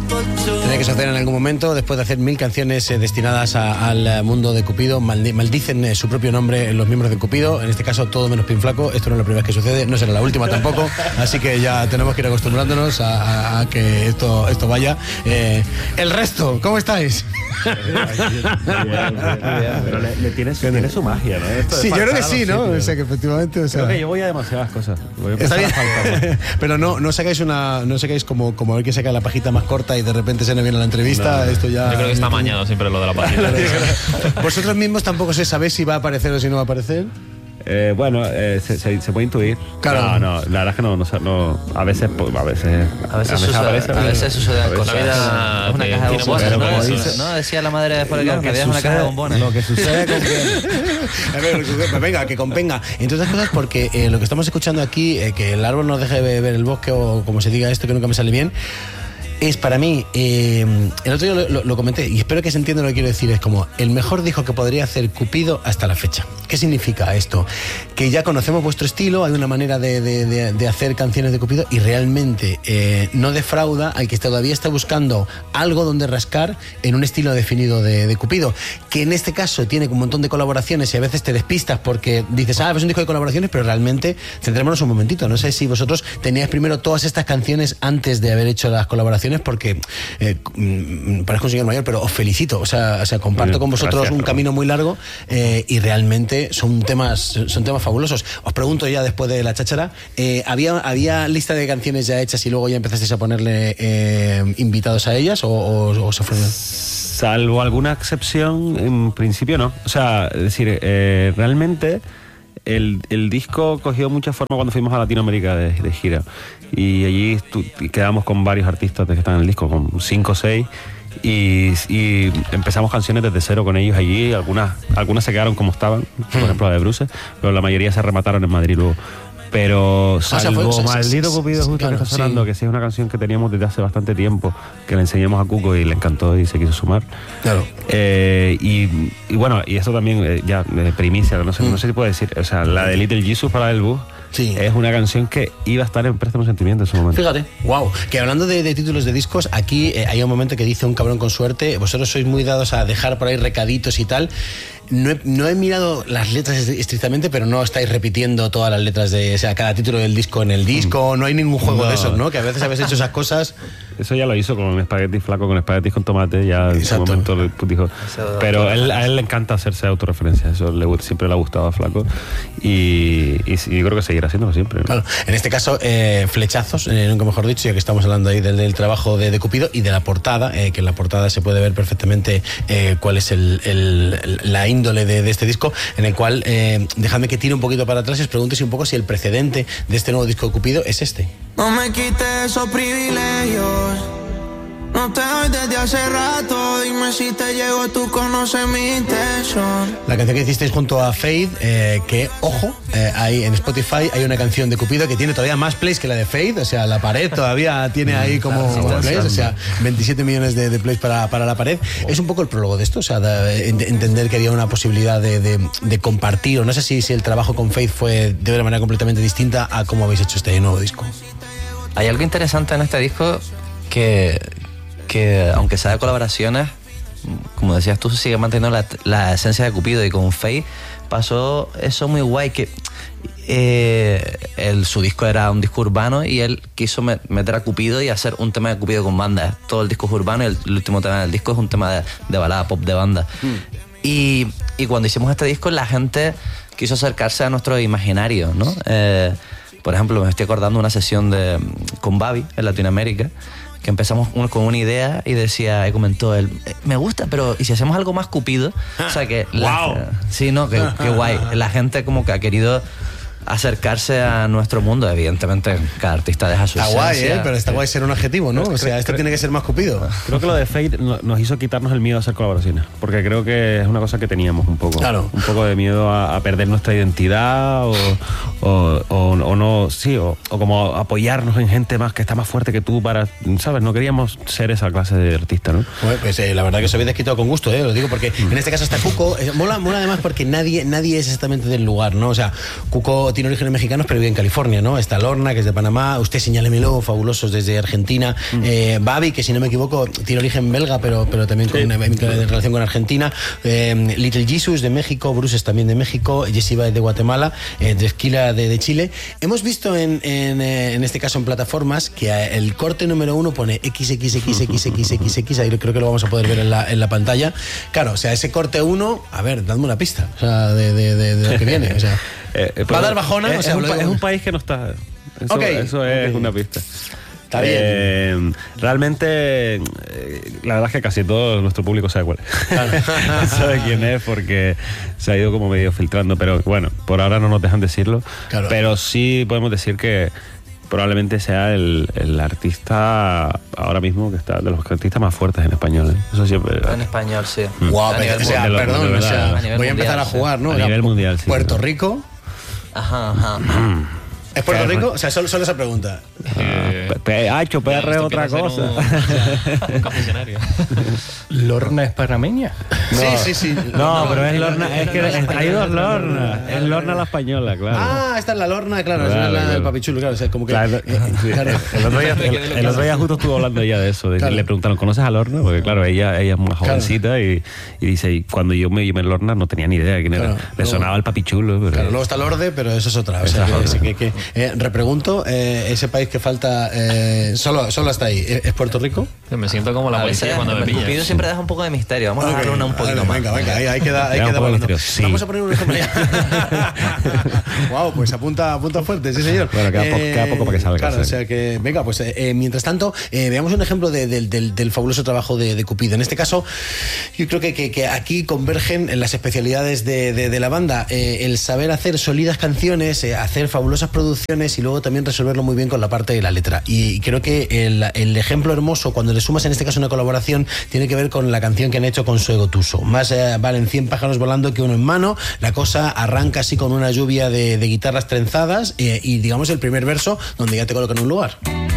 Tiene que suceder en algún momento, después de hacer 1000 canciones destinadas al mundo de Cupido, maldicen su propio nombre los miembros de Cupido, en este caso todo menos Pinflaco. Esto no es la primera vez que sucede, no será la última tampoco, así que ya tenemos que ir acostumbrándonos a que esto vaya. El resto, ¿cómo estáis? Pero tiene su magia, ¿no? Sí, yo creo que sí, ¿no? O sea, que efectivamente... Creo que yo voy a demasiadas cosas. Está bien. Pero no sacáis como a ver que saca la pajita más corta y de repente se nos viene la entrevista. No. Esto ya... Yo creo que está amañado siempre lo de la pajita. ¿Vosotros mismos tampoco sabéis si va a aparecer o si no va a aparecer? Bueno, se puede intuir. Claro. No, la verdad es que no, a veces aparece. A veces sucede cosas. Es una caja de bombones, ¿no? Decía la madre de Forrest que había una caja de bombones. Lo que sucede venga, que convenga. Entre otras cosas porque lo que estamos escuchando aquí, que el árbol nos deje ver el bosque, o como se diga esto que nunca me sale bien, es para mí, el otro día lo comenté y espero que se entienda lo que quiero decir, es como el mejor disco que podría hacer Cupido hasta la fecha. ¿Qué significa esto? Que ya conocemos vuestro estilo, hay una manera de hacer canciones de Cupido y realmente no defrauda al que todavía está buscando algo donde rascar en un estilo definido de Cupido, que en este caso tiene un montón de colaboraciones y a veces te despistas porque dices, es un disco de colaboraciones, pero realmente centrémonos un momentito. No sé si vosotros teníais primero todas estas canciones antes de haber hecho las colaboraciones, porque parezco un señor mayor, pero os felicito, o sea comparto con vosotros un camino muy largo y realmente son temas fabulosos. Os pregunto ya después de la cháchara, ¿había lista de canciones ya hechas y luego ya empezasteis a ponerle invitados a ellas o se fueron? Salvo alguna excepción, en principio no. O sea, es decir, realmente el disco cogió mucha forma cuando fuimos a Latinoamérica de gira. Y allí quedamos con varios artistas que están en el disco, con 5 o 6, y empezamos canciones desde cero con ellos allí. Algunas se quedaron como estaban, por ejemplo la de Bruce, pero la mayoría se remataron en Madrid luego. Pero salvo Maldito Cupido justo que está sonando, que sí es una canción que teníamos desde hace bastante tiempo, que le enseñamos a Cuco y le encantó y se quiso sumar. Claro. Y bueno, y eso también ya primicia, no sé si puedo decir, o sea, la de Little Jesus para el bus. Sí. Es una canción que iba a estar en Préstamo Sentimiento en su momento. Fíjate, wow. Que hablando de títulos de discos, aquí hay un momento que dice un cabrón con suerte. Vosotros sois muy dados a dejar por ahí recaditos y tal. No he mirado las letras estrictamente, pero no estáis repitiendo todas las letras de, o sea, cada título del disco en el disco. No hay ningún juego de esos, ¿no? Que a veces habéis hecho esas cosas. Eso ya lo hizo con Espagueti Flaco, con Espaguetis con Tomate, ya en su momento dijo. Pero a él le encanta hacerse autorreferencia, eso siempre le ha gustado a Flaco y yo creo que seguirá haciéndolo siempre, ¿no? Claro. En este caso, flechazos, nunca mejor dicho, ya que estamos hablando ahí del trabajo de Cupido y de la portada, que en la portada se puede ver perfectamente cuál es la índole de este disco, en el cual, dejadme que tire un poquito para atrás y os pregunte un poco si el precedente de este nuevo disco de Cupido es este. No me quites esos privilegios, no te doy desde hace rato, dime si te llego, tú conoces mi intención. La canción que hicisteis junto a Faith, que, ojo, ahí en Spotify hay una canción de Cupido que tiene todavía más plays que la de Faith, o sea, La Pared todavía tiene ahí como plays, o sea, 27 millones de plays para La Pared. Es un poco el prólogo de esto, o sea, entender que había una posibilidad de compartir, o no sé si el trabajo con Faith fue de una manera completamente distinta a cómo habéis hecho este nuevo disco. Hay algo interesante en este disco que aunque sea de colaboraciones, como decías tú, se sigue manteniendo la esencia de Cupido, y con Faith pasó eso muy guay, que su disco era un disco urbano y él quiso meter a Cupido y hacer un tema de Cupido con banda. Todo el disco es urbano y el último tema del disco es un tema de balada pop de banda. Y cuando hicimos este disco, la gente quiso acercarse a nuestro imaginario, ¿no? Por ejemplo, me estoy acordando de una sesión con Babi en Latinoamérica, que empezamos con una idea y comentó él, me gusta, pero ¿y si hacemos algo más Cupido? O sea que... Sí, no, qué guay. La gente como que ha querido acercarse a nuestro mundo. Evidentemente, cada artista deja su esencia. Está guay, pero está guay ser un adjetivo, ¿no? O sea, esto tiene que ser más Cupido. Creo que lo de Fate nos hizo quitarnos el miedo a hacer colaboraciones, porque creo que es una cosa que teníamos un poco. Claro. Un poco de miedo a perder nuestra identidad o no, sí, o como apoyarnos en gente más que está más fuerte que tú para, ¿sabes? No queríamos ser esa clase de artista, ¿no? Bueno, pues la verdad que os habéis desquitado con gusto, lo digo porque en este caso está Cuco. Mola además porque nadie es exactamente del lugar, ¿no? O sea, Cuco luego tiene orígenes mexicanos, pero vive en California, ¿no? Está Lorna, que es de Panamá, Usted Señálemelo, fabulosos desde Argentina, Babi, que si no me equivoco tiene origen belga, pero también con una relación con Argentina, Little Jesus de México, Bruce es también de México, Jessie Baez de Guatemala, Esquila de Chile. Hemos visto en este caso en plataformas que el corte número 1 pone XXXXXXX, ahí creo que lo vamos a poder ver en la pantalla. Claro, o sea, ese corte 1, a ver, dadme una pista, o sea, de lo que viene, o sea, ¿va a dar bajona? Es un país que no está. Eso es una pista. Está bien. Realmente, la verdad es que casi todo nuestro público sabe cuál es. Claro. Sabe quién es porque se ha ido como medio filtrando, pero bueno, por ahora no nos dejan decirlo. Claro. Pero sí podemos decir que probablemente sea el artista ahora mismo que está de los artistas más fuertes en español. Eso siempre. En español, sí. Wow, o sea, perdón, o sea, voy a empezar a jugar, ¿no? A nivel mundial, sí. Puerto Rico. Ajá. ¿Es Puerto Rico? O sea, solo esa pregunta. Hacho, PR es otra cosa. Un confesionario. ¿Lorna es panameña? Sí. No, pero es Lorna. Es que hay dos Lorna. Es Lorna la española, claro. Ah, esta es la Lorna, claro. Esa es la del papichulo, claro. O sea, como que. Claro. El otro día justo estuvo hablando ya de eso. Le preguntaron, ¿conoces a Lorna? Porque, claro, ella es muy jovencita y dice, y cuando yo me llamé Lorna no tenía ni idea de quién era. Le sonaba el papichulo. Pero... Claro, luego está Lorde, pero eso es otra. O sea, repregunto, ese país que falta, solo hasta ahí, ¿es Puerto Rico? Me siento como la policía cuando me pillas. Cupido siempre deja un poco de misterio. Vamos a darle un poquito más. Venga, ahí queda volando. Sí. Vamos a poner un ejemplo. Wow, pues apunta fuerte, sí señor. Bueno, queda poco para que salga. Claro, o sea que, venga, pues mientras tanto, veamos un ejemplo del fabuloso trabajo de Cupido. En este caso, yo creo que aquí convergen las especialidades de la banda, el saber hacer sólidas canciones, hacer fabulosas producciones y luego también resolverlo muy bien con la parte de la letra. Y creo que el ejemplo hermoso, cuando le sumas en este caso una colaboración, tiene que ver con la canción que han hecho con Suego Tuso. Más valen 100 pájaros volando que uno en mano. La cosa arranca así con una lluvia de guitarras trenzadas y digamos el primer verso donde ya te colocan un lugar.